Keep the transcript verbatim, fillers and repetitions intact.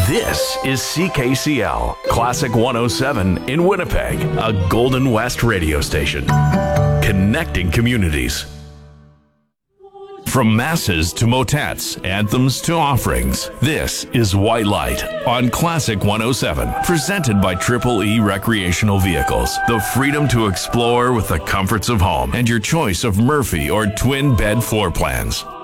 This is C K C L, Classic one oh seven in Winnipeg, a Golden West radio station. Connecting communities. From masses to motets, anthems to offerings, this is White Light on Classic one oh seven, presented by Triple E Recreational Vehicles. The freedom to explore with the comforts of home and your choice of Murphy or twin bed floor plans.